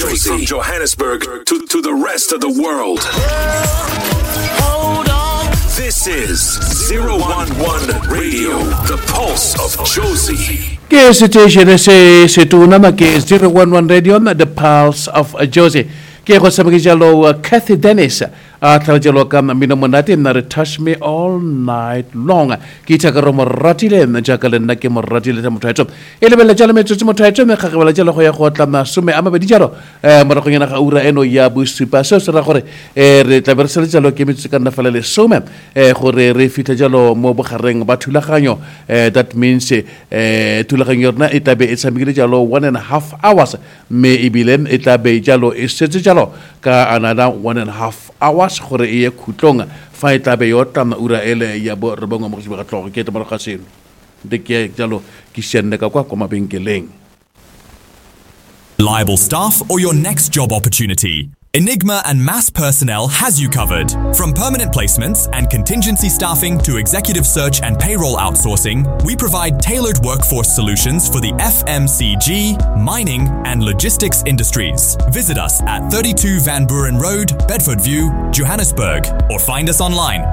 Josie. From Johannesburg to the rest of the world. Hold on. This is 011 Radio, the pulse of Josie. Ke station se tuna ma ke 011 Radio, the pulse of Josie. Ke go sa mekijalo Kathy Dennis a tlaljalo ka mino monate na touch me all night long. Ki tsa ka ro moratile na jakale na ke moratile ta motho ele bela jalo me tsotsi motho me ga bela jalo go ya go tla na some ama bedi jalo morago nyana ga ura eno ya bosupa so se ra gore re tla bersele jalo ke metsi ka nna fela le some gore re fita jalo mo bogareng ba thulaganyo that means thulaganyo rena e tla be e tshamekile jalo 1.5 hours me ibilen e tla be jalo e setse jalo ka another 1.5 hours gore e khutlonga fa e tla be yo tla ura ele ya bo re bangwe mo go ga tlogo ke te mo ga seno de ke jalo ki senne ka kwa mabenkeleng. Liable staff or your next job opportunity? Enigma and Mass Personnel has you covered. From permanent placements and contingency staffing to executive search and payroll outsourcing, we provide tailored workforce solutions for the FMCG, mining and logistics industries. Visit us at 32 Van Buren Road, Bedford View, Johannesburg, or find us online,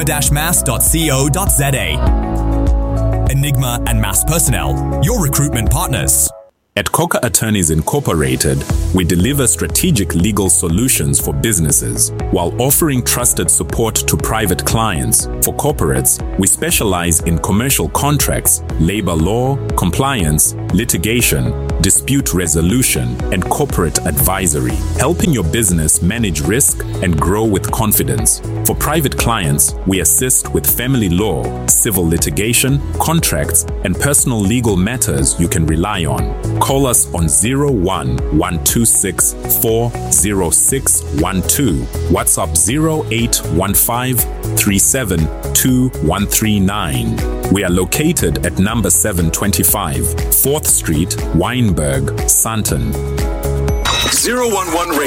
enigma-mass.co.za. Enigma and Mass Personnel, your recruitment partners. At Coca Attorneys Incorporated, we deliver strategic legal solutions for businesses while offering trusted support to private clients. For corporates, we specialize in commercial contracts, labor law, compliance, litigation, dispute resolution, and corporate advisory, helping your business manage risk and grow with confidence. For private clients, we assist with family law, civil litigation, contracts, and personal legal matters you can rely on. Call us on 01-126-40612, WhatsApp 0815-372139. We are located at number 725, 4th Street, Wynberg, Sandton. 011 Radio.